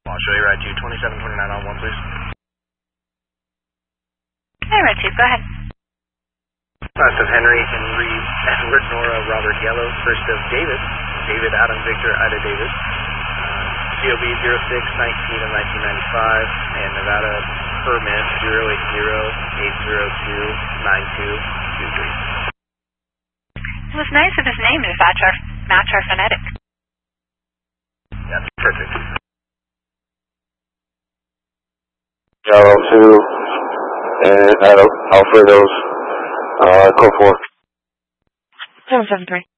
I'll show you ride 2, 2729 on 1, please. Hey, Red 2, go ahead. Last of Henry, Edward, Nora, Robert Yellow. First of David, David Adam Victor Ida Davis. COB 06-19 of 1995, and Nevada permit 080-802-9223. It was nice of his name to match our phonetic. That's perfect. Yellow 2 and Alfredo's code 4. 773.